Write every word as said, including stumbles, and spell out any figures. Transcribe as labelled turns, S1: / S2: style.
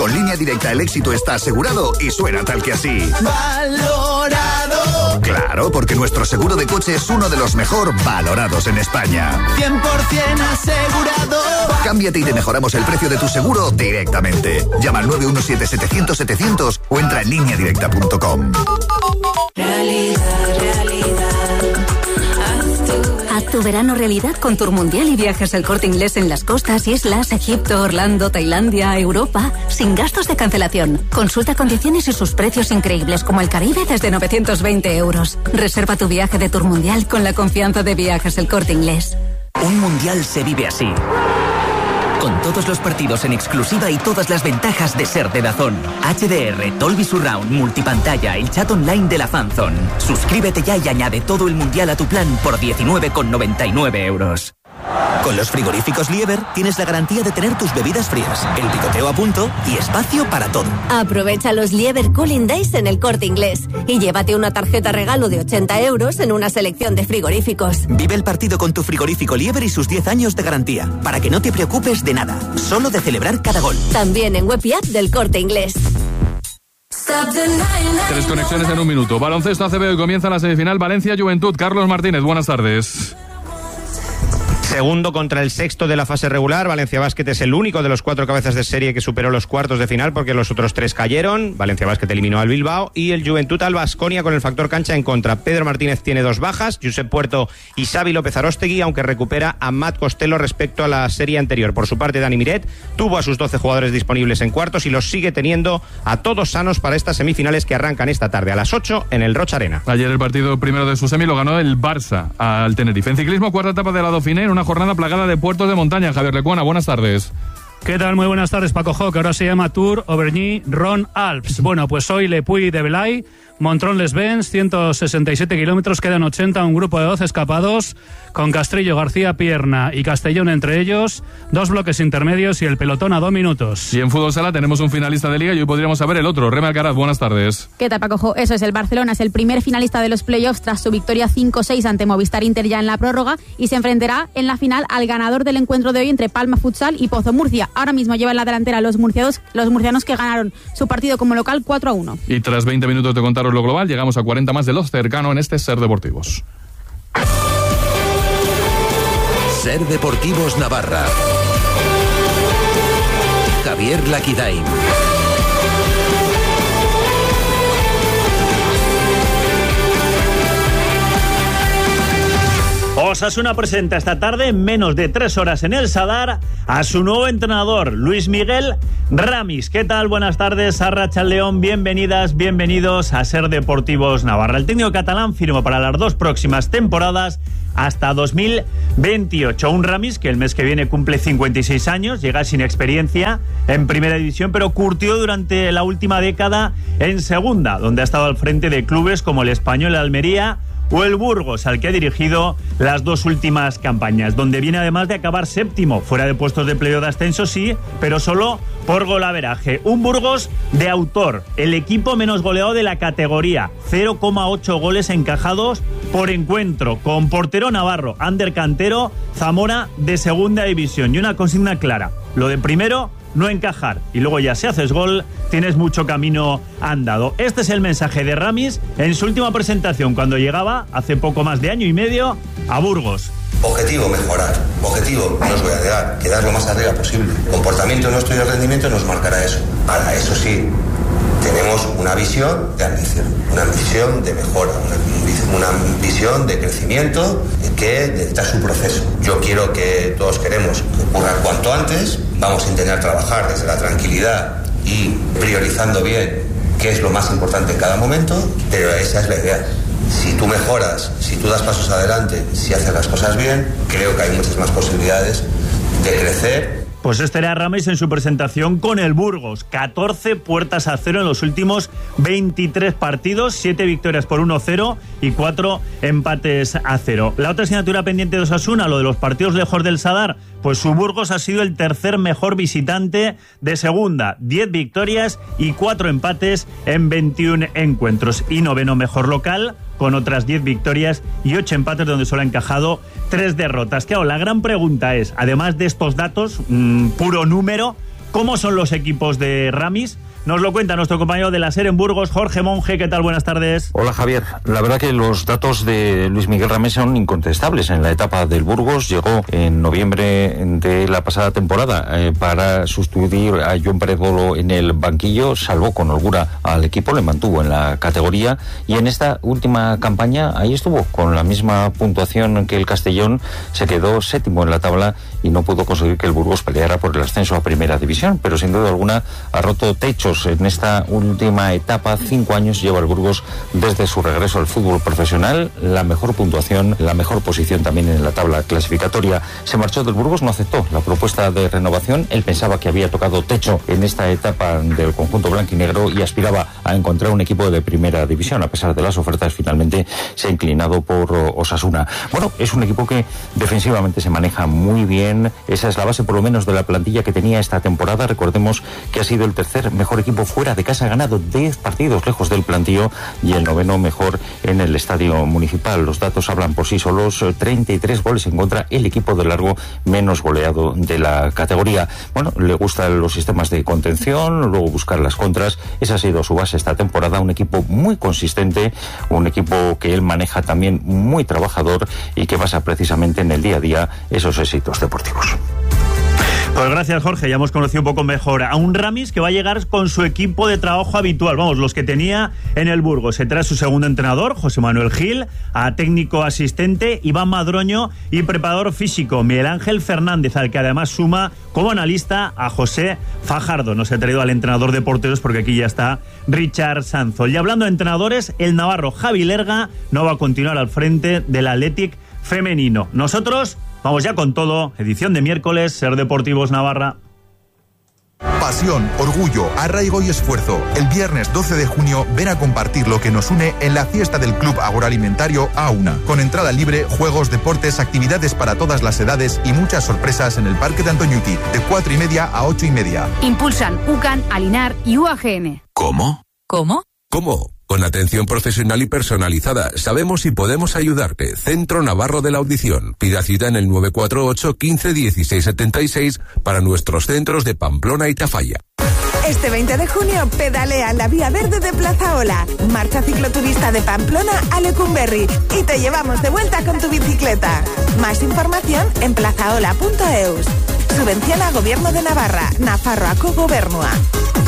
S1: Con Línea Directa el éxito está asegurado y suena tal que así.
S2: Valorado.
S1: Claro, porque nuestro seguro de coche es uno de los mejor valorados en España.
S2: cien por ciento asegurado.
S1: Cámbiate y te mejoramos el precio de tu seguro directamente. Llama al nueve uno siete setecientos setecientos o entra en línea directa punto com.
S3: Realidad, realidad. Haz tu verano realidad con Tour Mundial y viajes El Corte Inglés en las costas, islas, Egipto, Orlando, Tailandia, Europa, sin gastos de cancelación. Consulta condiciones y sus precios increíbles, como el Caribe desde novecientos veinte euros. Reserva tu viaje de Tour Mundial con la confianza de Viajes El Corte Inglés.
S4: Un mundial se vive así. Con todos los partidos en exclusiva y todas las ventajas de ser de DAZN. H D R, Dolby Surround, multipantalla, el chat online de la Fanzone. Suscríbete ya y añade todo el mundial a tu plan por diecinueve con noventa y nueve euros. Con los frigoríficos Lieber tienes la garantía de tener tus bebidas frías, el picoteo a punto y espacio para todo.
S5: Aprovecha los Lieber Cooling Days en El Corte Inglés y llévate una tarjeta regalo de ochenta euros en una selección de frigoríficos.
S4: Vive el partido con tu frigorífico Lieber y sus diez años de garantía, para que no te preocupes de nada, solo de celebrar cada gol.
S5: También en web y app del Corte Inglés.
S6: Tres conexiones en un minuto. Baloncesto A C B, hoy comienza la semifinal Valencia-Juventud. Carlos Martínez, buenas tardes.
S7: Segundo contra el sexto de la fase regular. Valencia Basket es el único de los cuatro cabezas de serie que superó los cuartos de final, porque los otros tres cayeron. Valencia Basket eliminó al Bilbao y el Juventud al Baskonia con el factor cancha en contra. Pedro Martínez tiene dos bajas, Josep Puerto y Xavi López Aróstegui, aunque recupera a Matt Costello respecto a la serie anterior. Por su parte, Dani Miret tuvo a sus doce jugadores disponibles en cuartos y los sigue teniendo a todos sanos para estas semifinales que arrancan esta tarde a las ocho en el Rocha Arena.
S6: Ayer el partido primero de su semi lo ganó el Barça al Tenerife. En ciclismo, cuarta etapa de la Dauphiné, en una jornada plagada de puertos de montaña. Javier Lecuona, buenas tardes.
S8: ¿Qué tal? Muy buenas tardes, Paco Jo, que ahora se llama Tour Auvergne Rhône Alps. Bueno, pues hoy Le Puy de Belay, Montrón-les-Bains, ciento sesenta y siete kilómetros, quedan ochenta, un grupo de doce escapados, con Castrillo, García Pierna y Castellón entre ellos, dos bloques intermedios y el pelotón a dos minutos.
S6: Y en fútbol sala tenemos un finalista de liga y hoy podríamos saber el otro. Reme Alcaraz, buenas tardes.
S9: ¿Qué tal, Paco Jo? Eso es, el Barcelona es el primer finalista de los playoffs tras su victoria cinco seis ante Movistar Inter ya en la prórroga y se enfrentará en la final al ganador del encuentro de hoy entre Palma Futsal y Pozo Murcia. Ahora mismo lleva en la delantera los murcianos, los murcianos que ganaron su partido como local cuatro a uno.
S6: Y tras veinte minutos de contaros lo global, llegamos a cuarenta más de los cercano en este Ser Deportivos.
S10: Ser Deportivos Navarra. Javier Laquidain.
S11: Osasuna presenta esta tarde, en menos de tres horas en el Sadar, a su nuevo entrenador, Luis Miguel Ramis. ¿Qué tal? Buenas tardes, Arratsaldeon, bienvenidas, bienvenidos a Ser Deportivos Navarra. El técnico catalán firma para las dos próximas temporadas hasta dos mil veintiocho. Un Ramis que el mes que viene cumple cincuenta y seis años, llega sin experiencia en primera división, pero curtió durante la última década en segunda, donde ha estado al frente de clubes como el Español, el Almería o el Burgos, al que ha dirigido las dos últimas campañas, donde viene además de acabar séptimo, fuera de puestos de playoff de ascenso, sí, pero solo por golaveraje. Un Burgos de autor, el equipo menos goleado de la categoría, cero coma ocho goles encajados por encuentro, con portero navarro, Ander Cantero, Zamora de segunda división, y una consigna clara, lo de primero, no encajar, y luego ya si haces gol tienes mucho camino andado. Este es el mensaje de Ramis en su última presentación cuando llegaba hace poco más de año y medio a Burgos.
S12: Objetivo, mejorar. Objetivo, no os voy a negar, quedar lo más arriba posible. Comportamiento nuestro y el rendimiento nos marcará eso. Ahora, eso sí, tenemos una visión de ambición, una visión de mejora, una, una visión de crecimiento que necesita su proceso. Yo quiero que todos queremos que ocurra cuanto antes. Vamos a intentar trabajar desde la tranquilidad y priorizando bien qué es lo más importante en cada momento, pero esa es la idea. Si tú mejoras, si tú das pasos adelante, si haces las cosas bien, creo que hay muchas más posibilidades de crecer.
S11: Pues este era Ramis en su presentación con el Burgos. catorce puertas a cero en los últimos veintitrés partidos, siete victorias por uno cero y cuatro empates a cero. La otra asignatura pendiente de Osasuna, lo de los partidos lejos del Sadar, pues su Burgos ha sido el tercer mejor visitante de segunda. diez victorias y cuatro empates en veintiún encuentros. Y noveno mejor local, con otras diez victorias y ocho empates, donde solo ha encajado tres derrotas. Claro, la gran pregunta es, además de estos datos, mmm, puro número, ¿Cómo son los equipos de Ramis? Nos lo cuenta nuestro compañero de la SER en Burgos, Jorge Monge. ¿Qué tal? Buenas tardes.
S13: Hola, Javier. La verdad que los datos de Luis Miguel Ramis son incontestables. En la etapa del Burgos llegó en noviembre de la pasada temporada eh, para sustituir a Joan Pérez Bolo en el banquillo, salvó con holgura al equipo, le mantuvo en la categoría y en esta última campaña ahí estuvo, con la misma puntuación que el Castellón, se quedó séptimo en la tabla y no pudo conseguir que el Burgos peleara por el ascenso a Primera División, pero sin duda alguna ha roto techos en esta última etapa. Cinco años lleva el Burgos desde su regreso al fútbol profesional, la mejor puntuación, la mejor posición también en la tabla clasificatoria. Se marchó del Burgos, no aceptó la propuesta de renovación, él pensaba que había tocado techo en esta etapa del conjunto blanquinegro y aspiraba a encontrar un equipo de Primera División. A pesar de las ofertas, finalmente se ha inclinado por Osasuna. Bueno, es un equipo que defensivamente se maneja muy bien, esa es la base por lo menos de la plantilla que tenía esta temporada. Recordemos que ha sido el tercer mejor equipo fuera de casa, ha ganado diez partidos lejos del plantío y el noveno mejor en el estadio municipal. Los datos hablan por sí solos, treinta y tres goles en contra, el equipo de largo menos goleado de la categoría. Bueno, le gustan los sistemas de contención, luego buscar las contras, esa ha sido su base esta temporada, un equipo muy consistente, un equipo que él maneja también muy trabajador y que basa precisamente en el día a día esos éxitos deportivos.
S11: Pues gracias, Jorge. Ya hemos conocido un poco mejor a un Ramis que va a llegar con su equipo de trabajo habitual. Vamos, los que tenía en el Burgos. Se trae su segundo entrenador, José Manuel Gil, a técnico asistente Iván Madroño y preparador físico Miguel Ángel Fernández, al que además suma como analista a José Fajardo. No se ha traído al entrenador de porteros porque aquí ya está Richard Sanzol. Y hablando de entrenadores, el navarro Javi Lerga no va a continuar al frente del Athletic femenino. Nosotros vamos ya con todo, edición de miércoles, SER Deportivos Navarra.
S14: Pasión, orgullo, arraigo y esfuerzo. El viernes doce de junio ven a compartir lo que nos une en la fiesta del Club Agroalimentario Auna. Con entrada libre, juegos, deportes, actividades para todas las edades y muchas sorpresas en el Parque de Antoñuti, de cuatro y media a ocho y media.
S15: Impulsan UCAN, Alinar y U A G N.
S10: ¿Cómo?
S15: ¿Cómo?
S10: ¿Cómo? Con atención profesional y personalizada, sabemos si podemos ayudarte. Centro Navarro de la Audición. Pida cita en el nueve cuatro ocho, quince, dieciséis setenta y seis para nuestros centros de Pamplona y Tafalla.
S16: Este veinte de junio pedalea en la Vía Verde de Plaza Ola. Marcha cicloturista de Pamplona a Lecumberri y te llevamos de vuelta con tu bicicleta. Más información en plazaola punto eus. Subvenciona Gobierno de Navarra, Nafarroako Gobernua.